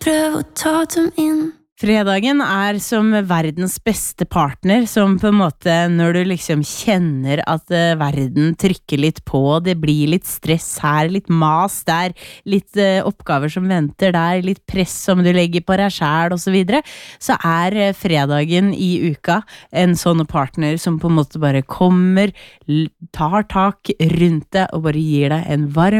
prøv å ta dem inn. Fredagen som verdens beste partner, som på en måte når du liksom kjenner at verden trykker litt på, det blir litt stress her, litt mas der, litt oppgaver som venter der, litt press som du legger på deg selv og så videre, så fredagen i uka en sånn partner som på en måte bare kommer, tar tak rundt deg og bare gir deg en varm